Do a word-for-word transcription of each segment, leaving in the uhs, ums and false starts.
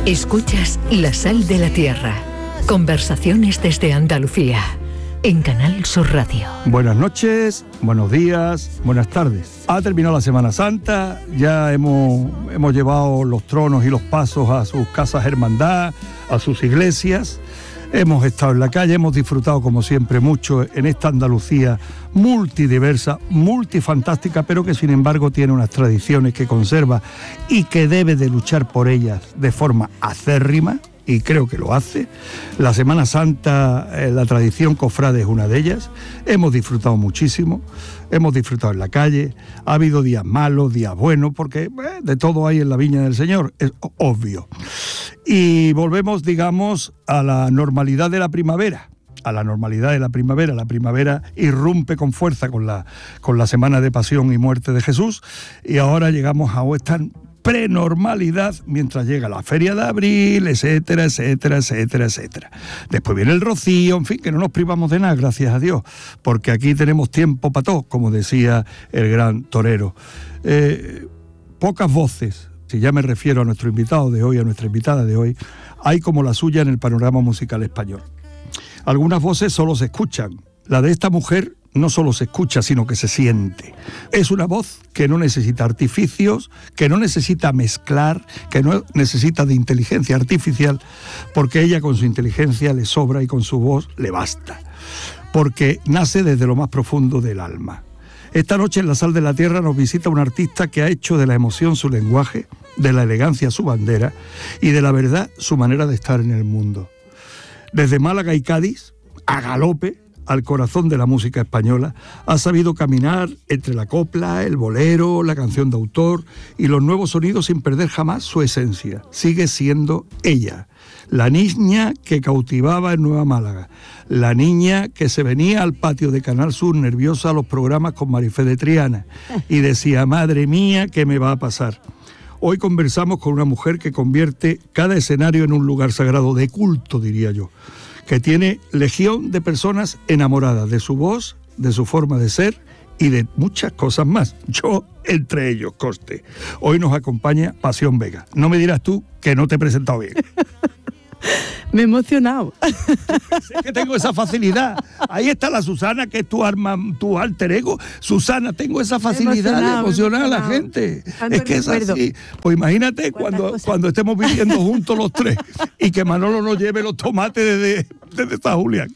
Escuchas La Sal de la Tierra. Conversaciones desde Andalucía. En Canal Sur Radio. Buenas noches, buenos días, buenas tardes. Ha terminado la Semana Santa, ya hemos, hemos llevado los tronos y los pasos a sus casas hermandad, a sus iglesias. Hemos estado en la calle, hemos disfrutado como siempre mucho en esta Andalucía multidiversa, multifantástica, pero que sin embargo tiene unas tradiciones que conserva y que debe de luchar por ellas de forma acérrima, y creo que lo hace. La Semana Santa, eh, la tradición cofrade es una de ellas. Hemos disfrutado muchísimo, hemos disfrutado en la calle, ha habido días malos, días buenos, porque eh, de todo hay en la viña del Señor, es obvio. Y volvemos, digamos, a la normalidad de la primavera, a la normalidad de la primavera. La primavera irrumpe con fuerza con la, con la Semana de Pasión y Muerte de Jesús, y ahora llegamos a esta prenormalidad mientras llega la Feria de Abril, etcétera, etcétera, etcétera, etcétera. Después viene el rocío, en fin, que no nos privamos de nada, gracias a Dios, porque aquí tenemos tiempo para todo, como decía el gran torero. Eh, pocas voces, si ya me refiero a nuestro invitado de hoy, a nuestra invitada de hoy, hay como la suya en el panorama musical español. Algunas voces solo se escuchan. La de esta mujer no solo se escucha, sino que se siente. Es una voz que no necesita artificios, que no necesita mezclar, que no necesita de inteligencia artificial, porque ella con su inteligencia le sobra y con su voz le basta, porque nace desde lo más profundo del alma. Esta noche en La Sal de la Tierra nos visita un artista que ha hecho de la emoción su lenguaje, de la elegancia su bandera y de la verdad su manera de estar en el mundo. Desde Málaga y Cádiz, a galope, al corazón de la música española, ha sabido caminar entre la copla, el bolero, la canción de autor y los nuevos sonidos sin perder jamás su esencia. Sigue siendo ella, la niña que cautivaba en Nueva Málaga, la niña que se venía al patio de Canal Sur nerviosa a los programas con Marifé de Triana y decía, madre mía, ¿qué me va a pasar? Hoy conversamos con una mujer que convierte cada escenario en un lugar sagrado de culto, diría yo, que tiene legión de personas enamoradas de su voz, de su forma de ser y de muchas cosas más. Yo, entre ellos, conste. Hoy nos acompaña Pasión Vega. No me dirás tú que no te he presentado bien. Me he emocionado. Es que tengo esa facilidad. Ahí está la Susana, que es tu arma, tu alter ego. Susana, tengo esa facilidad de emocionar a la gente. Es que es así. Pues imagínate cuando, cuando estemos viviendo juntos los tres y que Manolo nos lleve los tomates desde, desde San Julián.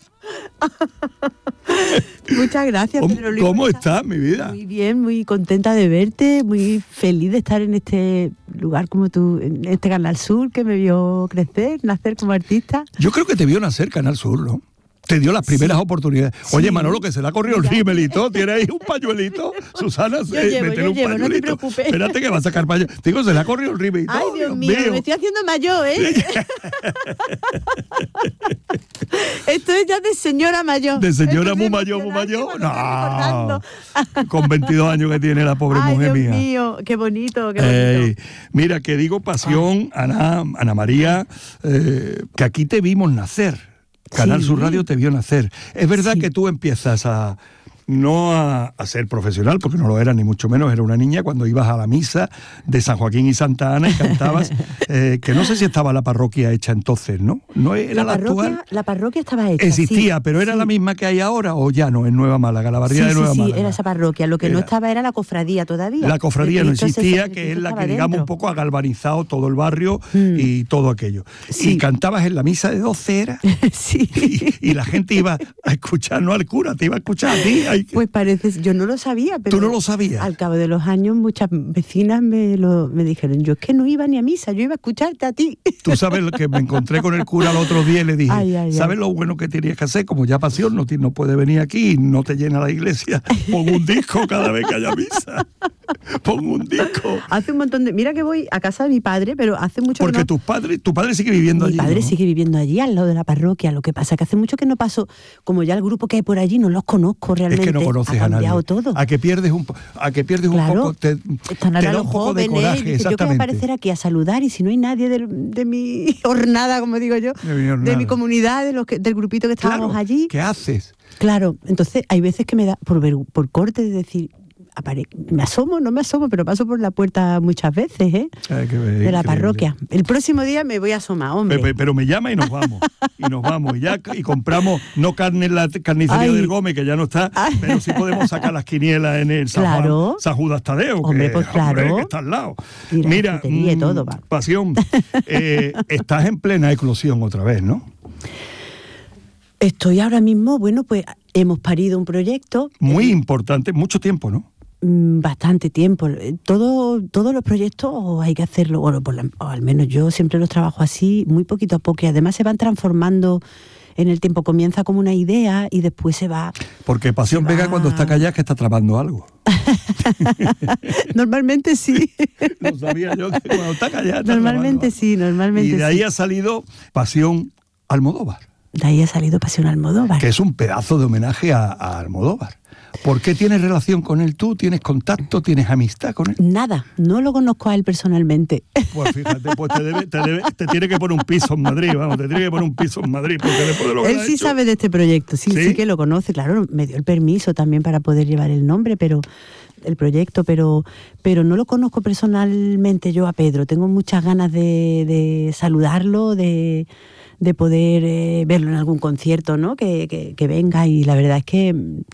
Muchas gracias, ¿Cómo, Pedro Luis. ¿Cómo estás, mi vida? Muy bien, muy contenta de verte, muy feliz de estar en este lugar como tú, en este Canal Sur que me vio crecer, nacer como artista. Yo creo que te vio nacer Canal Sur, ¿no? Te dio las primeras sí. oportunidades. Oye, sí. Manolo, que se le ha corrido el rímel y todo. ¿Tiene ahí un pañuelito? Susana, yo llevo, métele yo un llevo, pañuelito. No te preocupes. Espérate que va a sacar pañuelo. Digo, se le ha corrido el rímel y todo. Ay, Dios, Dios mío, mío, me estoy haciendo mayor, ¿eh? Esto es ya de señora mayor. ¿De señora muy mayor, muy mayor? No. Con veintidós años que tiene la pobre Ay, mujer Dios mía. mío, qué bonito, qué bonito. Ey, mira, que digo Pasión, Ana, Ana María, eh, que aquí te vimos nacer. Canal sí. Sur Radio te vio nacer. Es verdad sí. que tú empiezas a... no a, a ser profesional, porque no lo era ni mucho menos, era una niña cuando ibas a la misa de San Joaquín y Santa Ana y cantabas, eh, que no sé si estaba la parroquia hecha entonces, ¿no? ¿No era la, la parroquia, actual? La parroquia estaba hecha, Existía, sí, pero ¿era sí. la misma que hay ahora o ya no, en Nueva Málaga, la barriada sí, de Nueva sí, Málaga? Sí, era esa parroquia, lo que era. no estaba era la cofradía todavía. La cofradía no existía, se, que es la que, digamos, dentro. un poco ha galvanizado todo el barrio mm. y todo aquello. Sí. Y cantabas en la misa de doce, ¿era? Sí. Y, y la gente iba a escuchar, no al cura, te iba a escuchar a ti. Hay que... Pues parece... Yo no lo sabía, pero... ¿Tú no lo sabías? Al cabo de los años muchas vecinas me, lo, me dijeron, yo es que no iba ni a misa, yo iba a escucharte a ti. Tú sabes lo que me encontré con el cura el otro día y le dije, ay, ay, ¿sabes ay. lo bueno que tenías que hacer? Como ya Pasión no, no puede venir aquí y no te llena la iglesia, pon un disco cada vez que haya misa. Pon un disco. Hace un montón de... Mira que voy a casa de mi padre, pero hace mucho Porque que no... tus padres, tu padre sigue viviendo mi allí, Mi padre ¿no? sigue viviendo allí, al lado de la parroquia. Lo que pasa es que hace mucho que no paso, como ya el grupo que hay por allí, no los conozco realmente. Es que no conoces ha a nadie. todo. A que pierdes un, a que pierdes claro, un poco, te, están te ahora da los un poco jóvenes, de coraje, dice, exactamente. Yo quiero aparecer aquí a saludar y si no hay nadie de, de mi hornada, como digo yo, de mi, de mi comunidad, de los que, del grupito que estábamos claro, allí. ¿Qué haces? Claro, entonces hay veces que me da, por, ver, por corte de decir, apare- me asomo, no me asomo, pero paso por la puerta muchas veces, ¿eh? Ay, qué De la increíble. parroquia. El próximo día me voy a asomar, hombre. Pe- pe- Pero me llama y nos vamos. Y nos vamos. Y ya y compramos, no carne en la carnicería Ay. del Gómez, que ya no está, Ay. pero sí podemos sacar las quinielas en el San, Juan- Claro. San Judas Tadeo. Hombre, que, pues claro. hombre, que está al lado. Y la Mira, frutería y mm, todo, va. Pasión, eh, estás en plena eclosión otra vez, ¿no? Estoy ahora mismo, bueno, pues hemos parido un proyecto. Muy importante, mucho tiempo, ¿no? Mm, Bastante tiempo. Eh, Todo, todos los proyectos hay que hacerlo, bueno, por la- o al menos yo siempre los trabajo así, muy poquito a poco, y además se van transformando en el tiempo. Comienza como una idea y después se va. Porque Pasión Se Vega va. cuando está callada es que está trabando algo. Normalmente sí. Lo sabía yo que cuando está callada está Normalmente trabando sí, algo. normalmente Y de ahí sí. ha salido Pasión Almodóvar, De ahí ha salido Pasión Almodóvar. que es un pedazo de homenaje a, a Almodóvar. ¿Por qué tienes relación con él tú? ¿Tienes contacto? ¿Tienes amistad con él? Nada, no lo conozco a él personalmente. Pues fíjate, pues te, debe, te, debe- te tiene que poner un piso en Madrid, vamos, te tiene que poner un piso en Madrid, porque después de lo que Él le ha sí hecho- sabe de este proyecto, sí, ¿Sí? sí que lo conoce, claro, me dio el permiso también para poder llevar el nombre, pero el proyecto, pero pero no lo conozco personalmente yo a Pedro. Tengo muchas ganas de, de saludarlo, de, de poder eh, verlo en algún concierto, ¿no? Que, que, que venga, y la verdad es que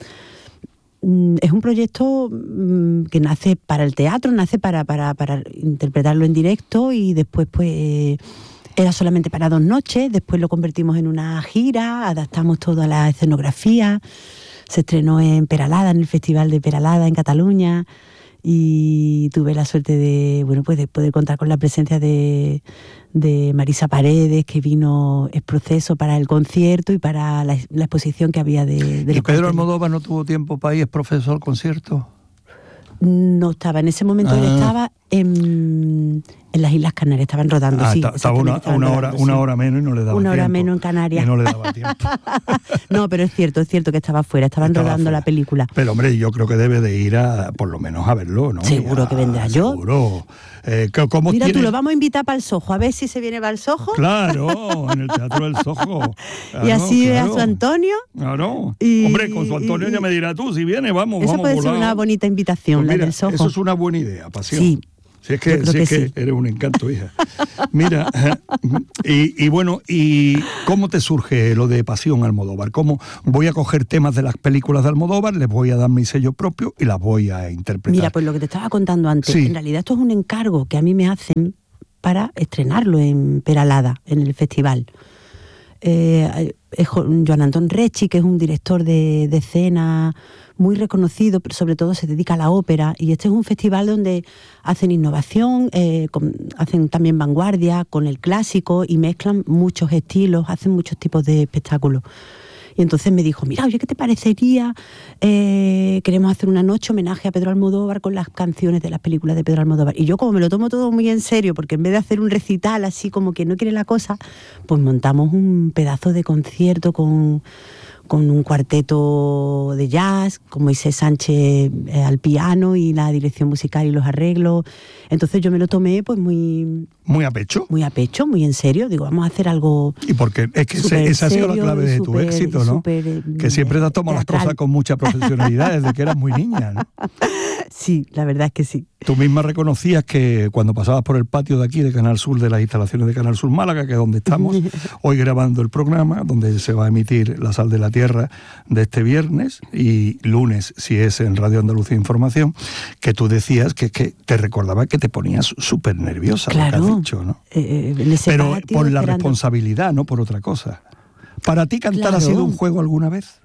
mm, es un proyecto mm, que nace para el teatro, nace para, para, para interpretarlo en directo, y después pues era solamente para dos noches, después lo convertimos en una gira, adaptamos todo a la escenografía, se estrenó en Peralada, en el Festival de Peralada en Cataluña, y tuve la suerte de, bueno, pues de poder contar con la presencia de, de Marisa Paredes, que vino en proceso para el concierto y para la, la exposición que había de, de ¿Y los Pedro carteles. Almodóvar no tuvo tiempo para ir, es profesor concierto? No estaba, en ese momento él Ah. estaba en, en las Islas Canarias, estaban rodando, Ah, sí. ta- estaba una, exactamente, estaban una hora, rodando, una sí. hora menos y no le daba Una hora tiempo. menos en Canarias. Y no le daba tiempo. No, pero es cierto, es cierto que estaba fuera, estaban Estaba rodando fuera. la película. Pero hombre, yo creo que debe de ir a, por lo menos a verlo, ¿no? Seguro Ya, que vendrá. Yo- Seguro. Eh, ¿cómo- ¿cómo Mira tú, tienes- lo vamos a invitar para el Sojo, a ver si se viene para el Sojo. Claro, en el Teatro del Sojo. Y Claro, así ve a claro. su Antonio. Claro. Y- Hombre, con su Antonio y- ya me dirá tú, si viene, vamos, Esa vamos puede ser volado. una bonita invitación, Pues la mira, del Sojo. eso es una buena idea, Pasión. Sí. Si es que, Yo creo si es que que sí. eres un encanto, hija. Mira, y, y bueno, ¿y cómo te surge lo de Pasión Almodóvar? ¿Cómo voy a coger temas de las películas de Almodóvar, les voy a dar mi sello propio y las voy a interpretar? Mira, pues lo que te estaba contando antes, Sí. en realidad esto es un encargo que a mí me hacen para estrenarlo en Peralada, en el festival. Eh, es Jo- Joan Antón Rechi, que es un director de, de escena muy reconocido, pero sobre todo se dedica a la ópera, y este es un festival donde hacen innovación, eh, con- hacen también vanguardia con el clásico y mezclan muchos estilos, hacen muchos tipos de espectáculos. Y entonces me dijo, mira, oye, ¿qué te parecería? Eh, queremos hacer una noche homenaje a Pedro Almodóvar con las canciones de las películas de Pedro Almodóvar. Y yo, como me lo tomo todo muy en serio, porque en vez de hacer un recital así como que no quiere la cosa, pues montamos un pedazo de concierto con, con un cuarteto de jazz, con Moisés Sánchez eh, al piano y la dirección musical y los arreglos. Entonces yo me lo tomé pues muy, Muy a pecho. muy a pecho, muy en serio. Digo, vamos a hacer algo... Y porque es que ese- Súper esa ha sido la serio clave y de tu súper- éxito, ¿no? súper, eh, Que siempre te has tomado las teatral. cosas con mucha profesionalidad desde que eras muy niña, ¿no? Sí, la verdad es que sí. Tú misma reconocías que cuando pasabas por el patio de aquí de Canal Sur, de las instalaciones de Canal Sur Málaga, que es donde estamos hoy grabando el programa, donde se va a emitir La Sal de la Tierra de este viernes y lunes, si es en Radio Andalucía Información, que tú decías que, que te recordaba que te ponías súper nerviosa, lo que Claro. has dicho, ¿no? Eh, en ese Pero patio, por la esperando- responsabilidad, no por otra cosa. ¿Para ti cantar Claro. ha sido un juego alguna vez?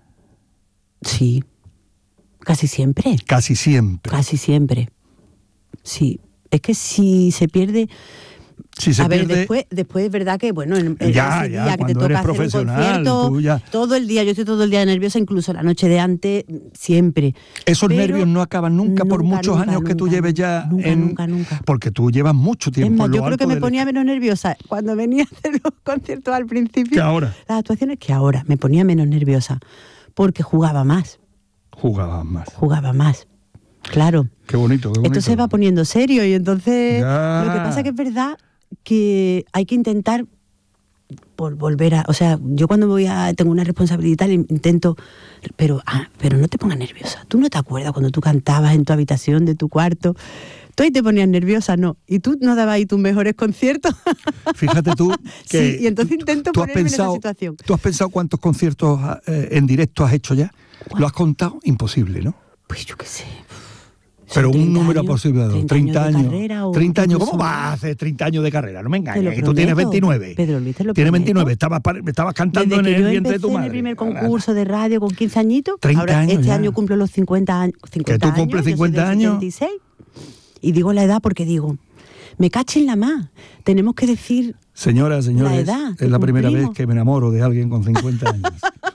Sí, casi siempre, Casi siempre. casi siempre. Sí, es que si se pierde... Si se a ver, pierde, después, después es verdad que, bueno, en, en Ya, ese ya, día que te cuando toca eres hacer un profesional, concierto, tú ya- todo el día, yo estoy todo el día nerviosa, incluso la noche de antes, siempre. esos Pero nervios no acaban nunca, por nunca, muchos nunca, años que tú nunca, lleves ya nunca, en... nunca, nunca. Porque tú llevas mucho Es tiempo más, en lo yo creo alto que me del ponía menos nerviosa cuando venía a hacer los conciertos al principio. Que ahora. Las actuaciones que ahora me ponía menos nerviosa, porque jugaba más, Jugabas más. jugaba más. Claro. Qué bonito, qué bonito. Esto se va poniendo serio y entonces Ya. lo que pasa que es verdad que hay que intentar por volver a... O sea, yo cuando voy a... Tengo una responsabilidad y tal, intento... Pero, ah, pero no te pongas nerviosa. ¿Tú no te acuerdas cuando tú cantabas en tu habitación de tu cuarto? Tú ahí te ponías nerviosa, ¿no? Y tú no dabas ahí tus mejores conciertos. Fíjate tú que... Sí, y entonces intento tú has ponerme pensado, en esa situación. ¿Tú has pensado cuántos conciertos eh, en directo has hecho ya? ¿Lo has contado? Imposible, ¿no? Pues yo qué sé... Pero un número años, aproximado, treinta años. Carrera, treinta años, ¿cómo incluso... vas a hacer treinta años de carrera? No me engañes, que prometo, tú tienes veintinueve. Pedro Luis, te lo Tienes prometo. veintinueve, estabas, estabas cantando Desde en que el yo vientre de tu empecé madre. en el primer concurso de radio con quince añitos, treinta ahora años este ya. año cumplo los cincuenta años. cincuenta ¿Que tú cumples años, cincuenta yo soy del años? setenta y seis, y digo la edad porque digo, me cachen la más. Tenemos que decir... Señoras, señores, la edad es la primera cumplimos. vez que me enamoro de alguien con cincuenta años.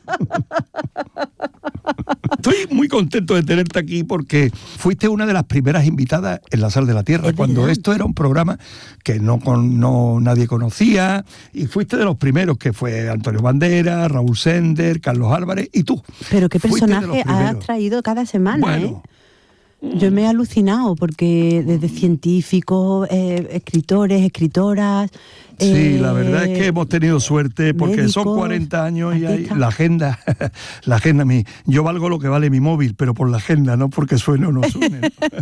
Estoy muy contento de tenerte aquí porque fuiste una de las primeras invitadas en La Sal de la Tierra, Es cuando verdad. esto era un programa que no, con, no nadie conocía, y fuiste de los primeros, que fue Antonio Banderas, Raúl Sender, Carlos Álvarez y tú. Pero qué Fuiste de los personaje has primeros. traído cada semana, Bueno, ¿eh? Yo me he alucinado porque desde científicos, eh, escritores, escritoras... sí, eh, la verdad es que hemos tenido suerte porque son médicos, cuarenta años y hay artistas. la agenda, la agenda, mi, yo valgo lo que vale mi móvil, pero por la agenda, no porque suene o no suene.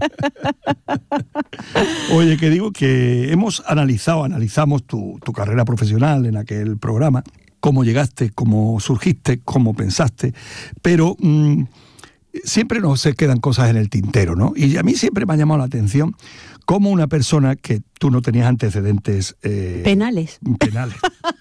Oye, que digo que hemos analizado, analizamos tu, tu carrera profesional en aquel programa, cómo llegaste, cómo surgiste, cómo pensaste, pero... Mmm, siempre nos se quedan cosas en el tintero, ¿no? Y a mí siempre me ha llamado la atención cómo una persona que tú no tenías antecedentes... Eh, penales. penales.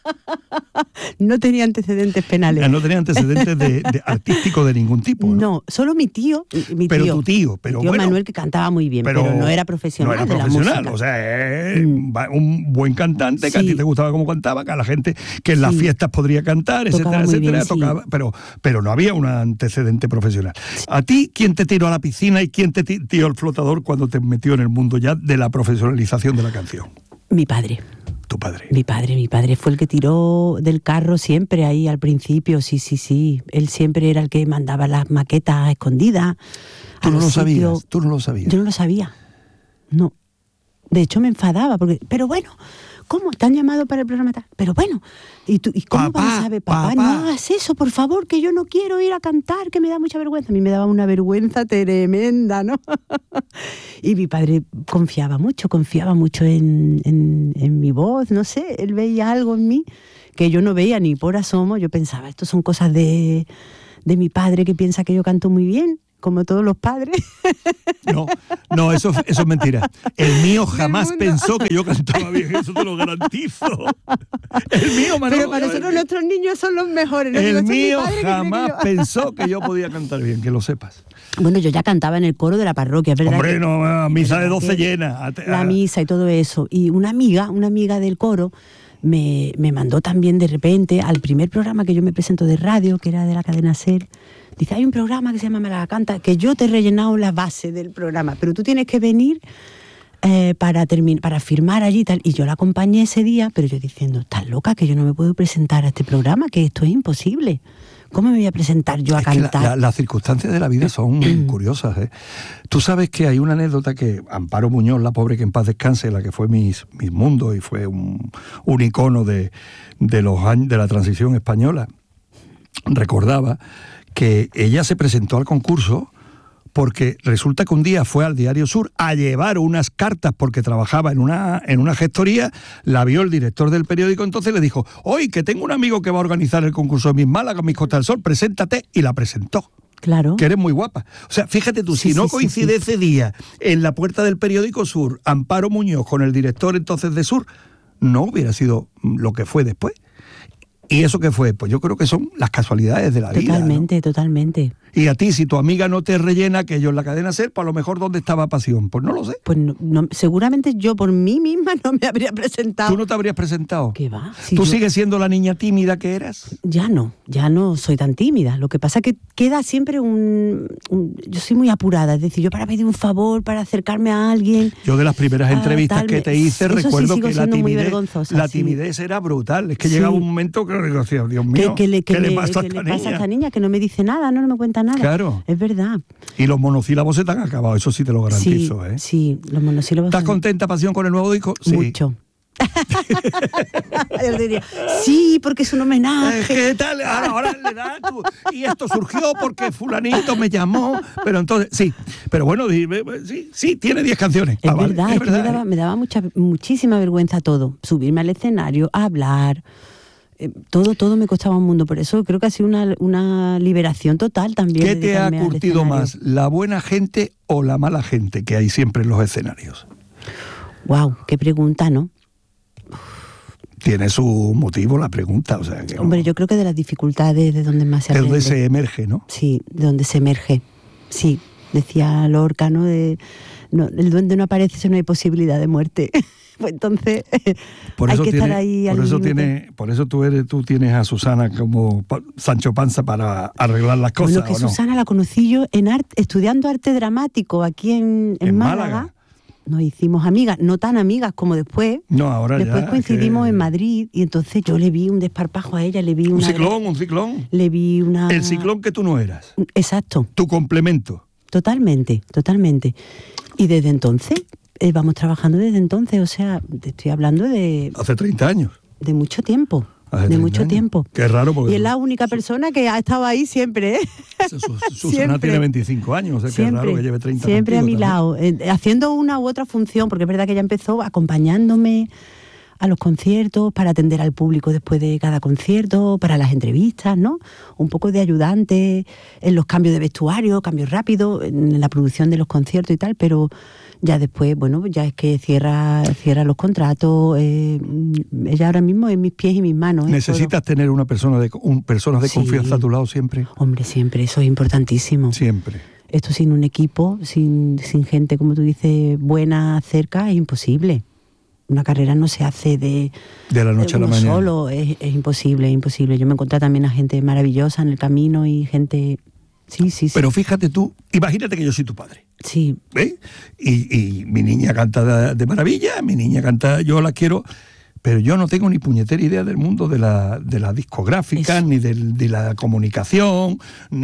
No tenía antecedentes penales. No tenía antecedentes de, de artístico de ningún tipo, ¿no? No, solo mi tío. Mi Pero tío, tu tío, pero mi tío bueno, Manuel, que cantaba muy bien, pero, no era profesional no era de la profesional, música. o sea, es Mm. un buen cantante, que a Sí. ti te gustaba cómo cantaba, que a la gente que en las Sí. fiestas podría cantar, Tocaba etcétera, muy etcétera, bien, sí. tocaba, pero, pero no había un antecedente profesional. ¿A ti quién te tiró a la piscina y quién te ti- tiró al flotador cuando te metió en el mundo ya de la profesionalización de la canción? Mi padre. Tu padre. Mi padre, mi padre fue el que tiró del carro siempre ahí al principio, sí, sí, sí. Él siempre era el que mandaba las maquetas escondidas. Tú a no los lo sabías, sitios. tú no lo sabías. Yo no lo sabía. No. De hecho me enfadaba porque, pero bueno, ¿cómo? ¿Te han llamado para el programa tal? Pero bueno, ¿y, tú, y cómo Papá, vas a saber? Papá, papá. no hagas eso, por favor, que yo no quiero ir a cantar, que me da mucha vergüenza. A mí me daba una vergüenza tremenda, ¿no? Y mi padre confiaba mucho, confiaba mucho en, en, en mi voz, no sé, él veía algo en mí que yo no veía ni por asomo. Yo pensaba, esto son cosas de, de mi padre que piensa que yo canto muy bien, como todos los padres. No, no, eso, eso es mentira. El mío jamás mundo. pensó que yo cantaba bien, eso te lo garantizo. El mío, Manolo, Pero para nosotros nuestros niños son los mejores. ¿no? el Digo, "Este es mi mío padre que cree que jamás yo-". pensó que yo podía cantar bien, que lo sepas. Bueno, yo ya cantaba en el coro de la parroquia, es verdad. Hombre, que- no, a misa de verdad doce que llena. A- La a- misa y todo eso. Y una amiga, una amiga del coro, me, me mandó también de repente al primer programa que yo me presento de radio, que era de la cadena SER. Dice, hay un programa que se llama Málaga Canta, que yo te he rellenado la base del programa, pero tú tienes que venir eh, para terminar, para firmar allí y tal. Y yo la acompañé ese día, pero yo diciendo, estás loca, que yo no me puedo presentar a este programa, que esto es imposible. ¿Cómo me voy a presentar yo a Es que la- cantar? la- las circunstancias de la vida son curiosas, ¿eh? Tú sabes que hay una anécdota que Amparo Muñoz, la pobre que en paz descanse, la que fue Miss, Miss Mundo y fue un, un icono de, de los años de la transición española, recordaba que ella se presentó al concurso porque resulta que un día fue al Diario Sur a llevar unas cartas porque trabajaba en una, en una gestoría, la vio el director del periódico, entonces le dijo, oye, que tengo un amigo que va a organizar el concurso de Miss Málaga, Miss Costa del Sol, preséntate, y la presentó. Claro. Que eres muy guapa. O sea, fíjate tú, Sí, si no sí, sí, coincide sí. ese día en la puerta del periódico Sur, Amparo Muñoz con el director entonces de Sur, no hubiera sido lo que fue después. ¿Y eso qué fue? Pues yo creo que son las casualidades de la vida, ¿no? Totalmente, totalmente. Y a ti, si tu amiga no te rellena que yo en la cadena SER, pues a lo mejor ¿dónde estaba Pasión? Pues no lo sé. Pues no, no, seguramente yo por mí misma no me habría presentado. ¿Tú no te habrías presentado? ¿Qué va? Si ¿Tú yo- sigues siendo la niña tímida que eras? Ya no, ya no soy tan tímida. Lo que pasa es que queda siempre un, un- Yo soy muy apurada, es decir, yo para pedir un favor, para acercarme a alguien... Yo de las primeras Ah, entrevistas tal, que me- te hice, eso sí recuerdo sigo que la siendo muy timidez, vergonzosa, la sí. timidez era brutal. Es que Sí. llegaba un momento que decía, Dios mío, ¿Qué, qué le, qué ¿qué le me- pasa a qué esta le pasa a niña? esta niña? Que no me dice nada, no, no me cuenta nada. Claro. Es verdad. Y los monosílabos se te han acabado, eso sí te lo Sí, garantizo, ¿eh? sí, los monosílabos... ¿Estás son contenta, Pasión, con el nuevo disco? Sí. Mucho. Yo diría, sí, porque es un homenaje. ¿Qué tal? Ahora, ahora le da tú. Y esto surgió porque fulanito me llamó. Pero entonces, sí. Pero bueno, sí, sí, tiene diez canciones. Es ah, verdad, vale, es es que verdad. me daba, me daba mucha, muchísima vergüenza todo. Subirme al escenario, hablar. Eh, todo, todo me costaba un mundo. Por eso creo que ha sido una, una liberación total también. ¿Qué te ha dedicarme al curtido escenario. más, la buena gente o la mala gente que hay siempre en los escenarios? Wow, qué pregunta, ¿no? Tiene su motivo la pregunta, o sea que no- Hombre, yo creo que de las dificultades de donde más se es aprende. donde se emerge, ¿no? Sí, de donde se emerge. Sí, decía Lorca, ¿no? De, no el duende no aparece si no hay posibilidad de muerte. Pues entonces Por hay eso que tiene, estar ahí por al eso límite. tiene, por eso tú eres, tú tienes a Susana como pa- Sancho Panza para arreglar las cosas, Bueno, que ¿o no? Susana la conocí yo en arte, estudiando arte dramático aquí en, en En Málaga. Málaga. Nos hicimos amigas, no tan amigas como después. No, ahora Después ya, coincidimos que- en Madrid y entonces yo le vi un desparpajo a ella, le vi Un una... ciclón, un ciclón. Le vi una... El ciclón que tú no eras. Exacto, Tu complemento. totalmente, totalmente. Y desde entonces, eh, vamos trabajando desde entonces, o sea, te estoy hablando de, Hace treinta años. de mucho tiempo, Hace de treinta mucho años. tiempo. Qué raro porque Y es la única persona que ha estado ahí siempre, ¿eh? Su- su- Susana Siempre. tiene veinticinco años, o sea, qué raro que lleve treinta siempre a mi contigo también. lado, eh, haciendo una u otra función, porque es verdad que ella empezó acompañándome a los conciertos, para atender al público después de cada concierto, para las entrevistas, ¿no? Un poco de ayudante en los cambios de vestuario, cambios rápidos, en la producción de los conciertos y tal, pero ya después, bueno, ya es que cierra, cierra los contratos, eh, ella ahora mismo es mis pies y mis manos. ¿eh? ¿Necesitas tener una persona de un, personas de Sí. confianza a tu lado siempre? Todo. Hombre, siempre, eso es importantísimo. Siempre. Esto sin un equipo, sin, sin gente, como tú dices, buena cerca, es imposible. Una carrera no se hace de, De la noche de a la uno mañana. solo, es, es imposible, es imposible. Yo me encontré también a gente maravillosa en el camino y gente... Sí, sí, sí. Pero fíjate tú, imagínate que yo soy tu padre. Sí, ¿Ves? Y, y mi niña canta de, de maravilla, mi niña canta, yo la quiero, pero yo no tengo ni puñetera idea del mundo de la, de la discográfica, Eso. ni del- de la comunicación,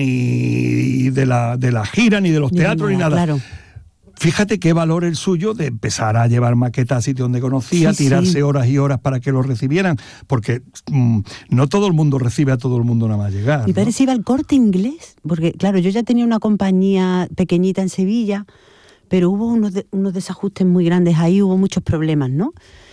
ni de la, de la gira, ni de los Ni de teatros, ni nada, nada. claro. Fíjate qué valor el suyo de empezar a llevar maquetas a sitios donde conocía, Sí, tirarse sí. horas y horas para que lo recibieran, porque mm, no todo el mundo recibe a todo el mundo nada más llegar. mi padre ¿no? se iba al Corte Inglés, porque claro, yo ya tenía una compañía pequeñita en Sevilla, pero hubo unos, de- unos desajustes muy grandes ahí, hubo muchos problemas, ¿no?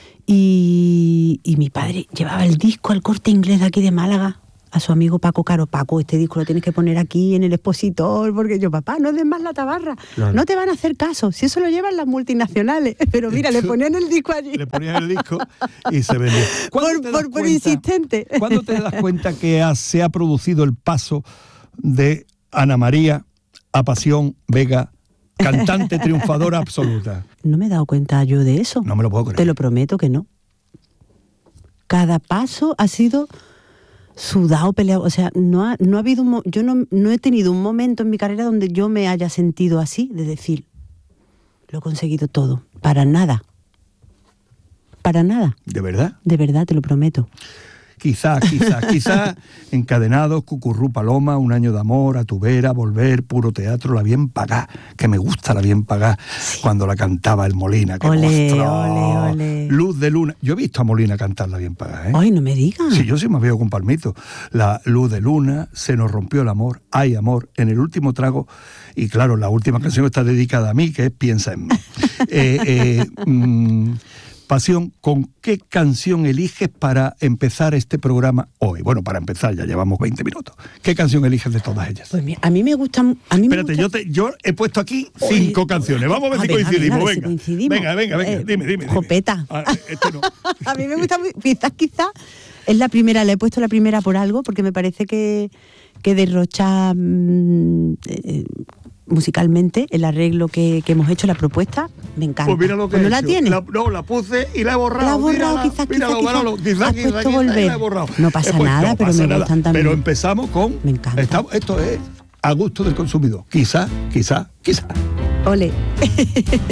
Y, y mi padre llevaba el disco al Corte Inglés de aquí de Málaga, a su amigo Paco Caro. Paco, este disco lo tienes que poner aquí en el expositor, porque yo, papá, no des más la tabarra, Claro. no te van a hacer caso, si eso lo llevan las multinacionales, pero mira, le ponían el disco allí. Le ponías el disco y se vendía. ¿Cuándo Por- te das por- por cuenta- insistente. ¿Cuándo te das cuenta que ha- se ha producido el paso de Ana María a Pasión Vega, cantante triunfadora absoluta? No me he dado cuenta yo de eso. No me lo puedo creer. Te lo prometo que no. Cada paso ha sido sudado, peleado. O sea, no ha, no ha habido un mo- yo no, no he tenido un momento en mi carrera donde yo me haya sentido así, de decir, lo he conseguido todo. Para nada. Para nada. ¿De verdad? De verdad, te lo prometo. Quizás, quizás, quizás Encadenados, Cucurrú Paloma, Un año de amor, A tu vera, Volver, Puro teatro, La bien pagá, que me gusta La bien pagá, cuando la cantaba el Molina, que Ole, mostró. ole, ole. Luz de luna. Yo he visto a Molina cantar La bien pagá, ¿eh? Ay, no me digas. Sí, yo sí me veo con Palmito. La Luz de luna, Se nos rompió el amor, Hay amor, En el último trago, y claro, la última canción está dedicada a mí, que es Piensa en mí. Eh, eh, mm, Pasión, ¿con qué canción eliges para empezar este programa hoy? Bueno, para empezar, ya llevamos veinte minutos. ¿Qué canción eliges de todas ellas? Pues mira, a mí me gustan... A mí me Espérate, gusta- yo, te, yo he puesto aquí Oye, cinco canciones. Vamos a ver a si ver, a ver, coincidimos. a ver si venga. coincidimos. venga, venga, venga. Eh, dime, dime, dime. Jopeta. Ah, este no. A mí me gusta muy, quizás, quizás es la primera, le he puesto la primera por algo, porque me parece que, que derrocha mm, eh, musicalmente el arreglo que, que hemos hecho, la propuesta, me encanta. Pues mira lo que Pues no he la hecho. tiene. La- no, la puse y la he borrado. La ha borrado, Mírala, quizás, míralo, quizás, Manolo, quizás. quizás, Has quizás, puesto quizás, y Volver. la he borrado. No pasa He puesto, nada, no pero pasa me nada. gustan también. Pero empezamos con... Me encanta. Estamos- esto es a gusto del consumidor. Quizá, quizá, quizá. Ole.